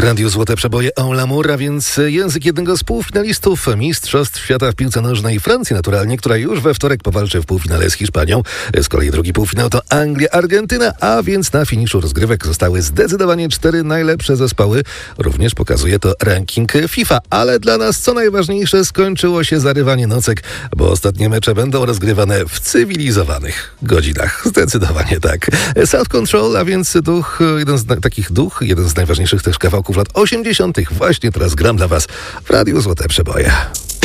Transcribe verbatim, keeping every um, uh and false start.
Radiu Złote Przeboje en l'amour, a więc język jednego z półfinalistów Mistrzostw Świata w piłce nożnej Francji naturalnie, która już we wtorek powalczy w półfinale z Hiszpanią. Z kolei drugi półfinał to Anglia, Argentyna, a więc na finiszu rozgrywek zostały zdecydowanie cztery najlepsze zespoły. Również pokazuje to ranking FIFA. Ale dla nas co najważniejsze, skończyło się zarywanie nocek, bo ostatnie mecze będą rozgrywane w cywilizowanych godzinach. Zdecydowanie tak. South Control, a więc duch, jeden z na, takich duch, jeden z najważniejszych też kawałków lat osiemdziesiątych. Właśnie teraz gram dla was w Radiu Złote Przeboje.